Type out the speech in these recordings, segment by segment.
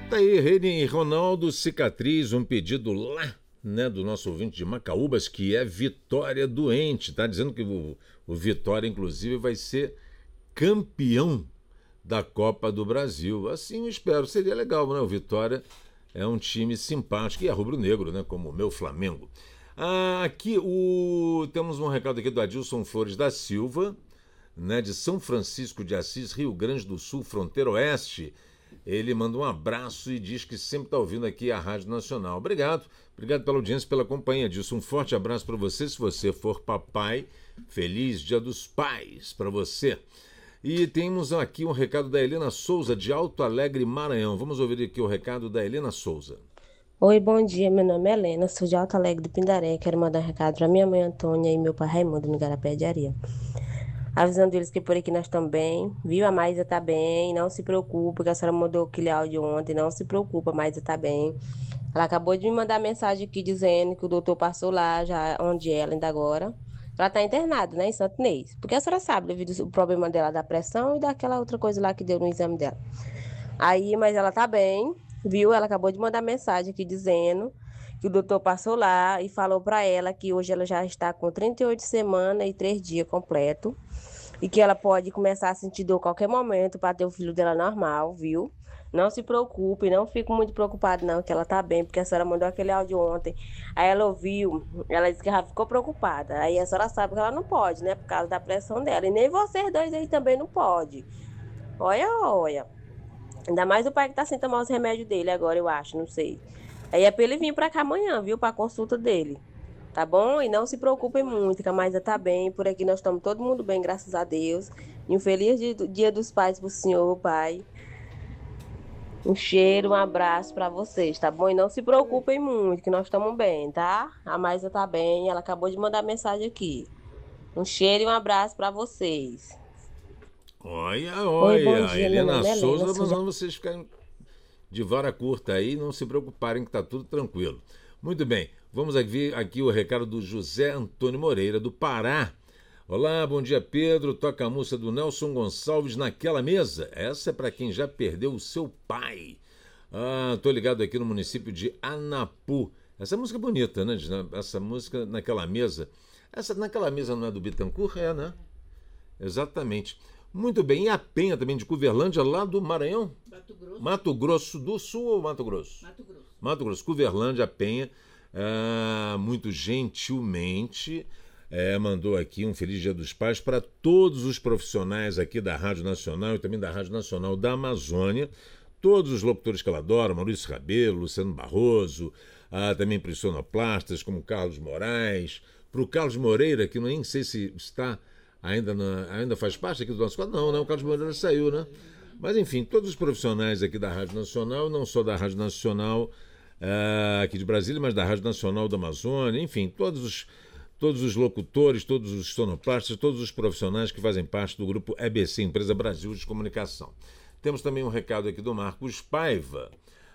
Tá aí, Reni Ronaldo, Cicatriz, um pedido lá, né, do nosso ouvinte de Macaúbas, que é Vitória doente. Tá dizendo que o Vitória, inclusive, vai ser campeão da Copa do Brasil. Assim eu espero, seria legal, né? O Vitória é um time simpático e é rubro-negro, né? Como o meu Flamengo. Aqui temos um recado aqui do Adilson Flores da Silva, né, de São Francisco de Assis, Rio Grande do Sul, fronteira oeste. Ele manda um abraço e diz que sempre está ouvindo aqui a Rádio Nacional. Obrigado pela audiência, pela companhia. Adilson, um forte abraço para você. Se você for papai, feliz Dia dos Pais para você. E temos aqui um recado da Helena Souza, de Alto Alegre, Maranhão. Vamos ouvir aqui o recado da Helena Souza. Oi, bom dia. Meu nome é Helena, sou de Alto Alegre do Pindaré. Quero mandar um recado para minha mãe Antônia e meu pai Raimundo no Igarapé de Areia. Avisando eles que por aqui nós estamos bem, viu? A Maísa tá bem, não se preocupe, que a senhora mandou aquele áudio ontem, não se preocupa, a Maísa tá bem. Ela acabou de me mandar mensagem aqui dizendo que o doutor passou lá, já onde ela ainda agora. Ela tá internada, né, em Santo Inês. Porque a senhora sabe, devido ao problema dela da pressão e daquela outra coisa lá que deu no exame dela. Aí, mas ela tá bem, viu? Ela acabou de mandar mensagem aqui dizendo que o doutor passou lá e falou para ela que hoje ela já está com 38 semanas e 3 dias completo e que ela pode começar a sentir dor a qualquer momento para ter o filho dela normal, viu? Não se preocupe, não fico muito preocupada não, que ela tá bem, porque a senhora mandou aquele áudio ontem. Aí ela ouviu, ela disse que já ficou preocupada. Aí a senhora sabe que ela não pode, né, por causa da pressão dela. E nem vocês dois aí também não pode. Olha, olha. Ainda mais o pai que tá sem tomar os remédios dele agora, eu acho, não sei. Aí é pra ele vir pra cá amanhã, viu? Pra consulta dele. Tá bom? E não se preocupem muito, que a Maísa tá bem. Por aqui nós estamos todo mundo bem, graças a Deus. E um feliz dia dos pais pro senhor, pai. Um cheiro, um abraço pra vocês, tá bom? E não se preocupem muito, que nós estamos bem, tá? A Maísa tá bem, ela acabou de mandar mensagem aqui. Um cheiro e um abraço pra vocês. Olha, Oi, bom olha, a dia, meu Helena nome é Helena, Souza sou de... mandando vocês ficarem de vara curta aí, não se preocuparem que está tudo tranquilo. Muito bem, vamos aqui o recado do José Antônio Moreira, do Pará. Olá, bom dia Pedro, toca a música do Nelson Gonçalves Naquela Mesa. Essa é para quem já perdeu o seu pai. Tô ligado aqui no município de Anapu. Essa música é bonita, né? Essa música Naquela Mesa. Essa Naquela Mesa não é do Bittencourt? É, né? Exatamente. Muito bem, e a Penha também de Cuverlândia, lá do Maranhão? Mato Grosso do Sul ou Mato Grosso? Mato Grosso, Cuverlândia, a Penha, muito gentilmente mandou aqui um Feliz Dia dos Pais para todos os profissionais aqui da Rádio Nacional e também da Rádio Nacional da Amazônia, todos os locutores que ela adora, Maurício Rabelo, Luciano Barroso, também para os sonoplastas como Carlos Moraes, para o Carlos Moreira, que nem sei se está... Ainda faz parte aqui do nosso quadro? Não, né? O Carlos Moreira saiu, né? Mas, enfim, todos os profissionais aqui da Rádio Nacional, não só da Rádio Nacional aqui de Brasília, mas da Rádio Nacional da Amazônia, enfim, todos os locutores, todos os sonoplastas, todos os profissionais que fazem parte do grupo EBC, Empresa Brasil de Comunicação. Temos também um recado aqui do Marcos Paiva,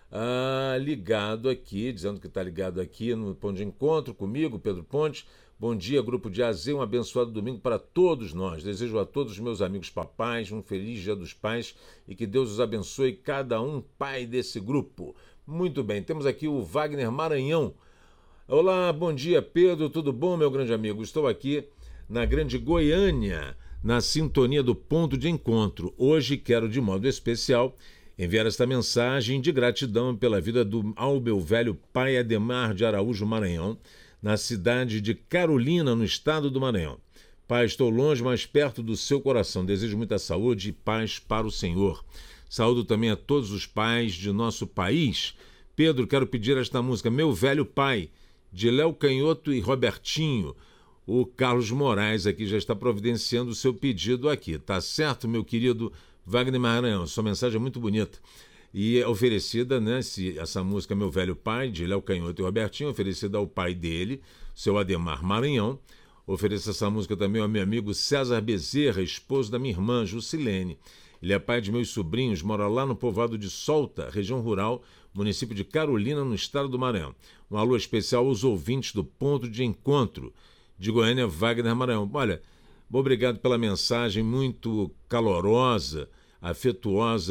ligado aqui, dizendo que está ligado aqui no Ponto de Encontro comigo, Pedro Ponte. Bom dia, grupo de AZ, um abençoado domingo para todos nós. Desejo a todos os meus amigos papais um feliz Dia dos Pais e que Deus os abençoe, cada um pai desse grupo. Muito bem, temos aqui o Wagner Maranhão. Olá, bom dia, Pedro, tudo bom, meu grande amigo? Estou aqui na Grande Goiânia, na sintonia do Ponto de Encontro. Hoje quero, de modo especial, enviar esta mensagem de gratidão pela vida ao meu velho pai Ademar de Araújo Maranhão, na cidade de Carolina, no estado do Maranhão. Pai, estou longe, mas perto do seu coração. Desejo muita saúde e paz para o Senhor. Saúdo também a todos os pais de nosso país. Pedro, quero pedir esta música, Meu Velho Pai, de Léo Canhoto e Robertinho. O Carlos Moraes aqui já está providenciando o seu pedido aqui. Tá certo, meu querido Wagner Maranhão? Sua mensagem é muito bonita. E é oferecida, né, essa música Meu Velho Pai, de Léo Canhoto e Robertinho, oferecida ao pai dele, seu Ademar Maranhão. Ofereço essa música também ao meu amigo César Bezerra, esposo da minha irmã Juscelene. Ele é pai de meus sobrinhos, mora lá no povoado de Solta, região rural, município de Carolina, no estado do Maranhão. Um alô especial aos ouvintes do Ponto de Encontro de Goiânia, Wagner Maranhão. Olha, obrigado pela mensagem muito calorosa, afetuosa,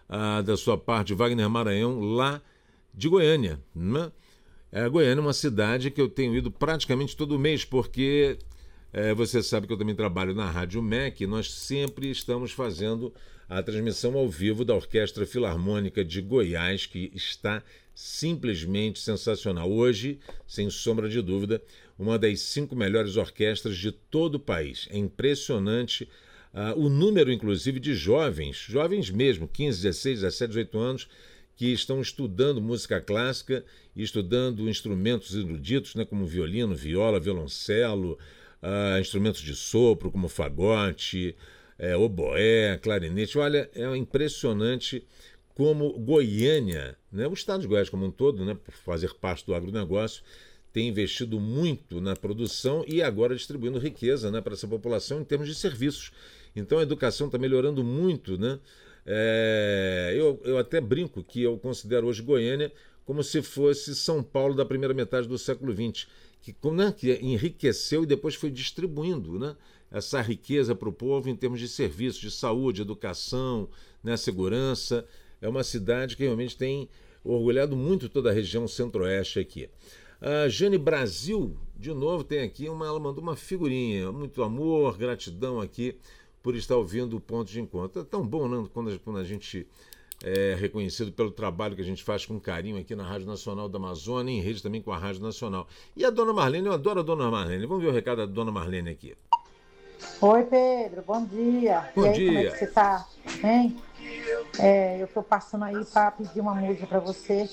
da sua parte, Wagner Maranhão, lá de Goiânia, né? Goiânia é uma cidade que eu tenho ido praticamente todo mês, porque você sabe que eu também trabalho na Rádio MEC e nós sempre estamos fazendo a transmissão ao vivo da Orquestra Filarmônica de Goiás, que está simplesmente sensacional. Hoje, sem sombra de dúvida, uma das 5 melhores orquestras de todo o país. É impressionante o número, inclusive, de jovens mesmo, 15, 16, 17, 18 anos, que estão estudando música clássica e estudando instrumentos eruditos, né, como violino, viola, violoncelo, instrumentos de sopro, como fagote, oboé, clarinete. Olha, é impressionante como Goiânia, né, o estado de Goiás como um todo, né, por fazer parte do agronegócio, tem investido muito na produção e agora distribuindo riqueza, né, para essa população em termos de serviços. Então a educação está melhorando muito, né? Eu até brinco que eu considero hoje Goiânia como se fosse São Paulo da primeira metade do século XX, que enriqueceu e depois foi distribuindo, né, essa riqueza para o povo em termos de serviços, de saúde, educação, né, segurança. É uma cidade que realmente tem orgulhado muito toda a região centro-oeste aqui. A Jane Brasil, de novo, tem aqui ela mandou uma figurinha, muito amor, gratidão aqui por estar ouvindo o Ponto de Encontro. É tão bom, né, quando a gente é reconhecido pelo trabalho que a gente faz com carinho aqui na Rádio Nacional da Amazônia, em rede também com a Rádio Nacional. E a Dona Marlene, eu adoro a Dona Marlene. Vamos ver o recado da Dona Marlene aqui. Oi, Pedro, bom dia. Bom e aí, dia. como é que você tá? Hein? Eu tô passando aí para pedir uma música para você.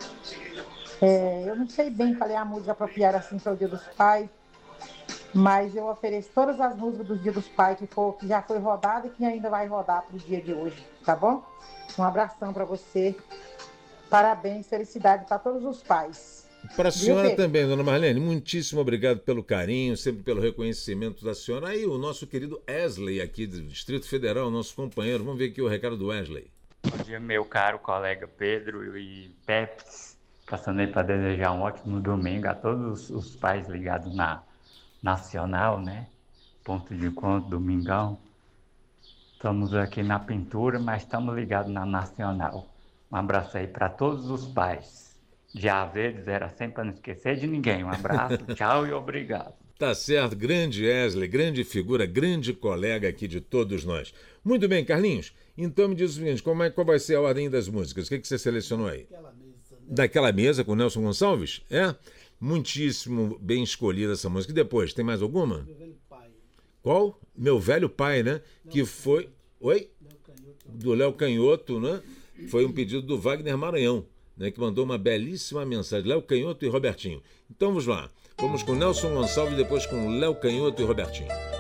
Eu não sei bem qual é a música apropriada assim para o Dia dos Pais, mas eu ofereço todas as músicas do Dia dos Pais que já foi rodada e que ainda vai rodar para o dia de hoje, tá bom? Um abração para você. Parabéns, felicidade para todos os pais. Para a senhora também, Dona Marlene, muitíssimo obrigado pelo carinho, sempre pelo reconhecimento da senhora. Aí o nosso querido Wesley aqui do Distrito Federal, nosso companheiro. Vamos ver aqui o recado do Wesley. Bom dia, meu caro colega Pedro e Pepe. Passando aí para desejar um ótimo domingo a todos os pais ligados na Nacional, né? Ponto de Encontro, Domingão. Estamos aqui na pintura, mas estamos ligados na Nacional. Um abraço aí para todos os pais. Já verdes era sempre para não esquecer de ninguém. Um abraço, tchau e obrigado. Tá certo, grande Wesley, grande figura, grande colega aqui de todos nós. Muito bem, Carlinhos, então me diz o seguinte, qual vai ser a ordem das músicas? O que você selecionou aí? Daquela mesa com o Nelson Gonçalves? Muitíssimo bem escolhida essa música. E depois, tem mais alguma? Meu Velho Pai. Qual? Meu Velho Pai, né? Que foi... Oi? Do Léo Canhoto, né? Foi um pedido do Wagner Maranhão, né? Que mandou uma belíssima mensagem. Léo Canhoto e Robertinho. Então vamos lá. Vamos com Nelson Gonçalves e depois com Léo Canhoto e Robertinho.